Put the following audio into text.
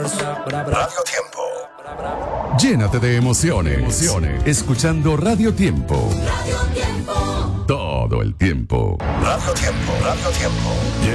Radio Tiempo. Llénate de emociones. Escuchando Radio Tiempo. Radio Tiempo. Todo el tiempo. Radio Tiempo. Radio Tiempo.